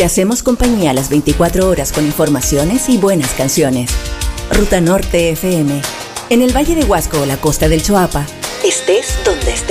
Te hacemos compañía a las 24 horas con informaciones y buenas canciones. Ruta Norte FM. En el Valle de Huasco o la costa del Choapa. Estés donde estés.